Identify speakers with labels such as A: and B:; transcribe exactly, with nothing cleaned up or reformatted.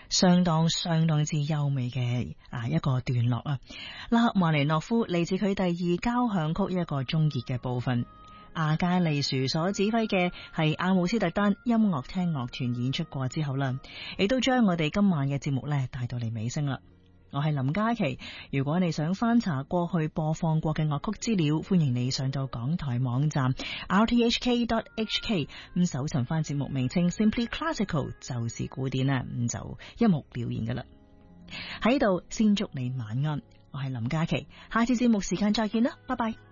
A: 相當相當之優美嘅啊一個段落啊。拉赫曼尼諾夫嚟自佢第二交響曲一個中熱嘅部分，阿加利殊所指揮嘅係阿姆斯特丹音樂廳樂團演出過之後啦，亦都將我哋今晚嘅節目咧帶到嚟尾聲啦。我係林嘉琪，如果你想翻查過去播放過嘅樂曲資料，歡迎你上到港台網站 r t h k dot h k 咁搜尋翻節目名稱 Simply Classical 就是古典啦，咁就一目了然噶啦。喺度先祝你晚安，我係林嘉琪，下次節目時間再見啦，拜拜。